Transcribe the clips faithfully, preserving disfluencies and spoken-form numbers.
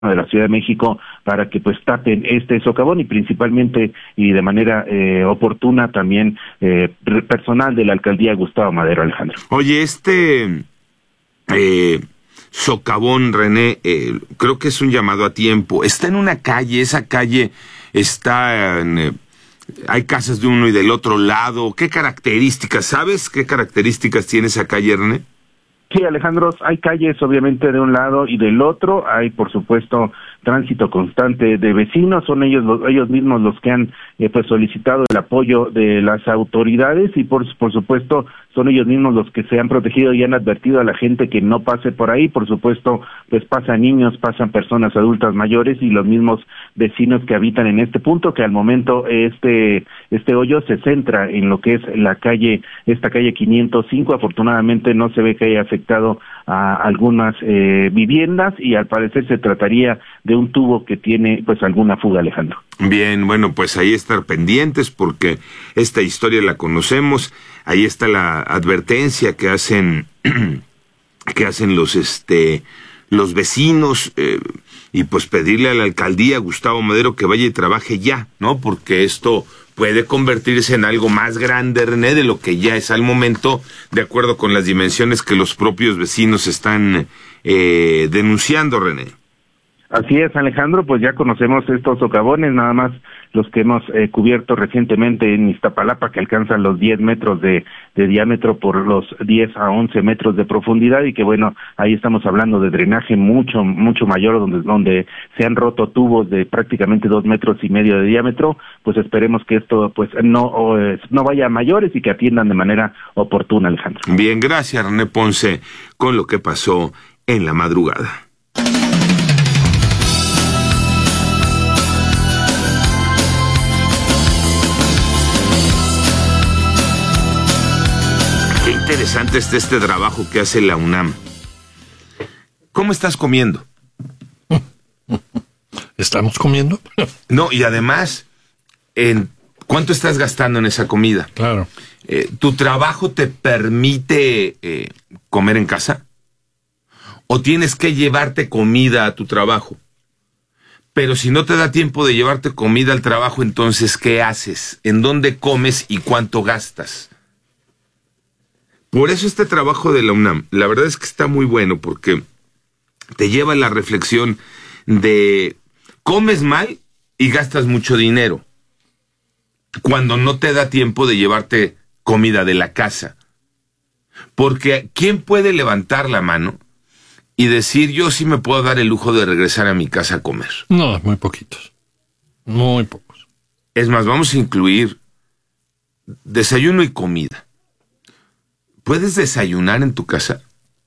de la Ciudad de México para que pues tapen este socavón y principalmente y de manera eh, oportuna también eh, personal de la alcaldía Gustavo Madero, Alejandro. Oye, este eh, socavón, René, eh, creo que es un llamado a tiempo. Está en una calle, esa calle está en, eh, hay casas de uno y del otro lado. ¿Qué características, sabes qué características tiene esa calle, René? Sí, Alejandro, hay calles obviamente de un lado y del otro, hay por supuesto tránsito constante de vecinos, son ellos los, ellos mismos los que han eh, pues solicitado el apoyo de las autoridades y por por supuesto son ellos mismos los que se han protegido y han advertido a la gente que no pase por ahí. Por supuesto, pues pasan niños, pasan personas adultas mayores y los mismos vecinos que habitan en este punto, que al momento este este hoyo se centra en lo que es la calle, esta calle quinientos cinco. Afortunadamente no se ve que haya afectado a algunas eh, viviendas y al parecer se trataría de un tubo que tiene pues alguna fuga, Alejandro. Bien, bueno, pues ahí estar pendientes porque esta historia la conocemos. Ahí está la advertencia que hacen que hacen los este los vecinos eh, y pues pedirle a la alcaldía Gustavo Madero que vaya y trabaje ya, ¿no? Porque esto puede convertirse en algo más grande, René, de lo que ya es al momento, de acuerdo con las dimensiones que los propios vecinos están eh, denunciando, René. Así es, Alejandro, pues ya conocemos estos socavones, nada más los que hemos eh, cubierto recientemente en Iztapalapa, que alcanzan los diez metros de, de diámetro por los diez a once metros de profundidad, y que bueno, ahí estamos hablando de drenaje mucho, mucho mayor, donde, donde se han roto tubos de prácticamente dos metros y medio de diámetro. Pues esperemos que esto pues no, o, eh, no vaya a mayores y que atiendan de manera oportuna, Alejandro. Bien, gracias, René Ponce, con lo que pasó en la madrugada. Interesante está este trabajo que hace la UNAM. ¿Cómo estás comiendo? ¿Estamos comiendo? No, y además, en ¿cuánto estás gastando en esa comida? Claro. Eh, ¿Tu trabajo te permite eh, comer en casa? ¿O tienes que llevarte comida a tu trabajo? Pero si no te da tiempo de llevarte comida al trabajo, entonces, ¿qué haces? ¿En dónde comes y cuánto gastas? Por eso este trabajo de la UNAM, la verdad es que está muy bueno porque te lleva a la reflexión de comes mal y gastas mucho dinero cuando no te da tiempo de llevarte comida de la casa. Porque ¿quién puede levantar la mano y decir yo sí me puedo dar el lujo de regresar a mi casa a comer? No, muy poquitos. Muy pocos. Es más, vamos a incluir desayuno y comida. ¿Puedes desayunar en tu casa?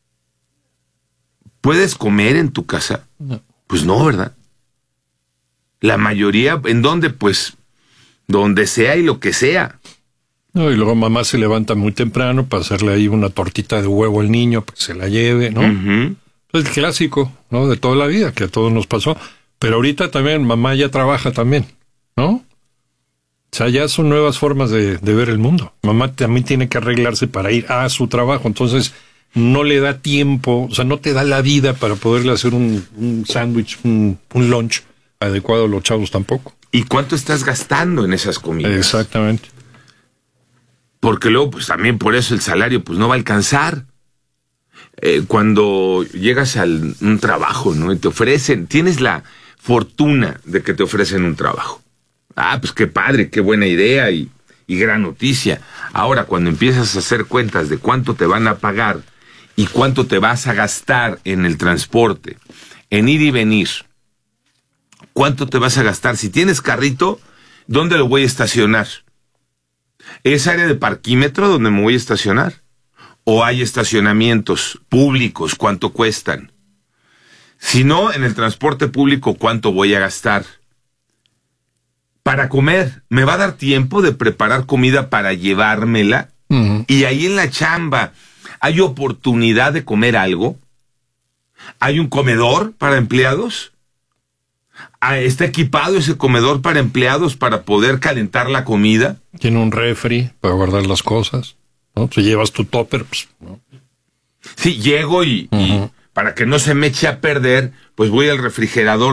¿Puedes comer en tu casa? No. Pues no, ¿verdad? La mayoría, ¿en dónde? Pues donde sea y lo que sea. No, y luego mamá se levanta muy temprano para hacerle ahí una tortita de huevo al niño para que se la lleve, ¿no? Uh-huh. Es el clásico, ¿no? De toda la vida, que a todos nos pasó. Pero ahorita también mamá ya trabaja también, ¿no? O sea, ya son nuevas formas de, de ver el mundo. Mamá también tiene que arreglarse para ir a su trabajo, entonces no le da tiempo, o sea, no te da la vida para poderle hacer un, un sándwich, un, un lunch adecuado a los chavos tampoco. ¿Y cuánto estás gastando en esas comidas? Exactamente. Porque luego, pues también por eso el salario pues no va a alcanzar. Eh, cuando llegas a un trabajo, ¿no? Y te ofrecen, tienes la fortuna de que te ofrecen un trabajo. Ah, pues qué padre, qué buena idea y, y gran noticia. Ahora, cuando empiezas a hacer cuentas de cuánto te van a pagar y cuánto te vas a gastar en el transporte, en ir y venir, cuánto te vas a gastar. Si tienes carrito, ¿dónde lo voy a estacionar? ¿Es área de parquímetro donde me voy a estacionar? ¿O hay estacionamientos públicos? ¿Cuánto cuestan? Si no, en el transporte público, ¿cuánto voy a gastar? Para comer, ¿me va a dar tiempo de preparar comida para llevármela? Uh-huh. Y ahí en la chamba, ¿hay oportunidad de comer algo? ¿Hay un comedor para empleados? ¿Está equipado ese comedor para empleados para poder calentar la comida? ¿Tiene un refri para guardar las cosas? ¿No? Si llevas tu topper, pues, ¿no? Sí, llego y, uh-huh. y para que no se me eche a perder, pues voy al refrigerador